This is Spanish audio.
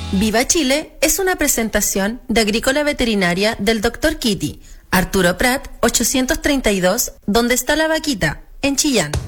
Viva Chile es una presentación de Agrícola Veterinaria del Dr. Kitty, Arturo Prat, 832, donde está la vaquita, en Chillán.